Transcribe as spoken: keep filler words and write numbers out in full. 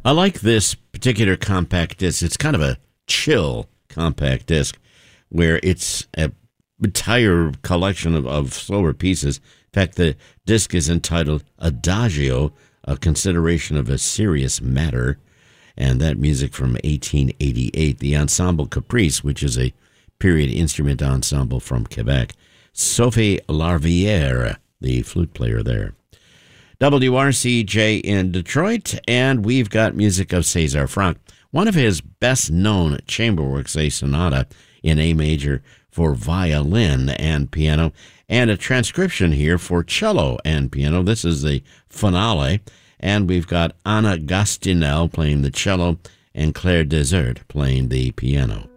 I like this particular compact disc. It's kind of a chill compact disc where it's a entire collection of, of slower pieces. In fact, the disc is entitled Adagio, a consideration of a serious matter, and that music from eighteen eighty-eight. The Ensemble Caprice, which is a period instrument ensemble from Quebec. Sophie Larviere, the flute player there. W R C J in Detroit, and we've got music of César Franck. One of his best-known chamber works, a sonata in A major for violin and piano, and a transcription here for cello and piano. This is the finale, and we've got Anna Gastinel playing the cello and Claire Desert playing the piano.